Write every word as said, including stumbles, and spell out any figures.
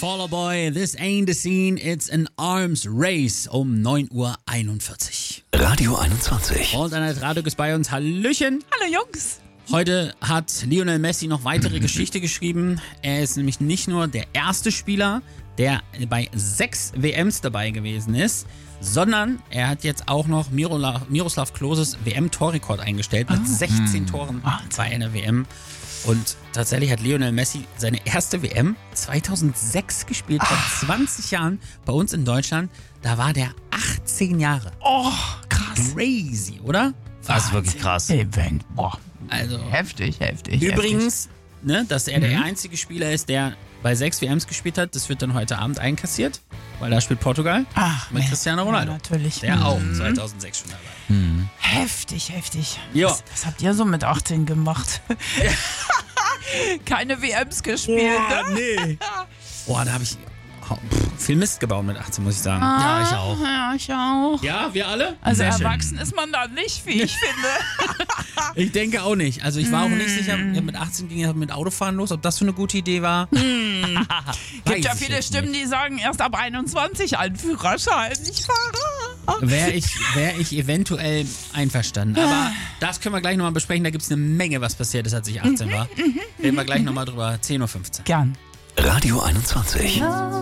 Fall Boy, this ain't a scene, it's an arms race um neun Uhr einundvierzig. Radio einundzwanzig. Und Annette Raduk ist bei uns. Hallöchen. Hallo Jungs. Heute hat Lionel Messi noch weitere Geschichte geschrieben. Er ist nämlich nicht nur der erste Spieler, der bei sechs W Ms dabei gewesen ist, sondern er hat jetzt auch noch Mirola, Miroslav Kloses W M-Torrekord eingestellt mit sechzehn Toren bei einer W M. Und tatsächlich hat Lionel Messi seine erste W M zweitausendsechs gespielt, vor zwanzig Jahren bei uns in Deutschland. Da war der achtzehn Jahre. Oh, krass. Crazy, oder? Das ist wirklich krass. Event. Boah. Also Heftig, heftig. übrigens, ne, dass er der einzige Spieler ist, der bei sechs W Ms gespielt hat, das wird dann heute Abend einkassiert, weil da spielt Portugal Ach, mit nee. Cristiano Ronaldo. Ja, natürlich. Der Mhm. auch zweitausendsechs schon dabei. Heftig, heftig. Ja. Was, was habt ihr so mit achtzehn gemacht? Keine W Ms gespielt, ne? nee. Boah, da habe ich pff, viel Mist gebaut mit achtzehn, muss ich sagen. Ja, ich auch. Ja, ich auch. Ja, wir alle? Also Sehr schön. erwachsen ist man da nicht, wie ich finde. Ich denke auch nicht. Also ich war auch nicht sicher, mit achtzehn ging ja mit Autofahren los, ob das so eine gute Idee war. Gibt ja viele Stimmen, die sagen, erst ab einundzwanzig einen Führerschein. Ich fahre. Wäre ich, wär ich eventuell einverstanden. Aber das können wir gleich nochmal besprechen. Da gibt es eine Menge, was passiert ist, als ich achtzehn war. Reden wir gleich nochmal drüber. zehn Uhr fünfzehn. Gern. Radio einundzwanzig.